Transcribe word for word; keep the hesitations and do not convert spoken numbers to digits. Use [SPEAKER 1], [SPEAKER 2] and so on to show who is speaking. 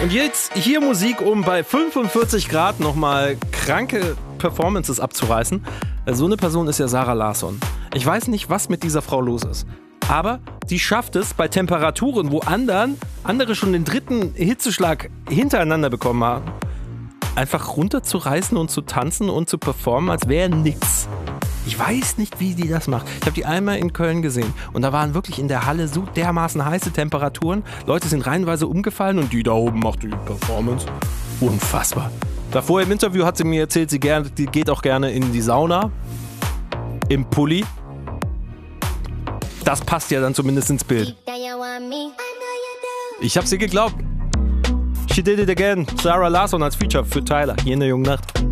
[SPEAKER 1] Und jetzt hier Musik, um bei fünfundvierzig Grad nochmal kranke Performances abzureißen. So eine Person ist ja Zara Larsson. Ich weiß nicht, was mit dieser Frau los ist. Aber die schafft es bei Temperaturen, wo anderen, andere schon den dritten Hitzeschlag hintereinander bekommen haben, einfach runterzureißen und zu tanzen und zu performen, als wäre nix. Ich weiß nicht, wie die das macht. Ich habe die einmal in Köln gesehen und da waren wirklich in der Halle so dermaßen heiße Temperaturen. Leute sind reihenweise umgefallen und die da oben macht die Performance. Unfassbar. Davor im Interview hat sie mir erzählt, sie gerne, die geht auch gerne in die Sauna. Im Pulli. Das passt ja dann zumindest ins Bild. Ich habe sie geglaubt. She did it again. Zara Larsson als Feature für Tyler. Hier in der jungen Nacht.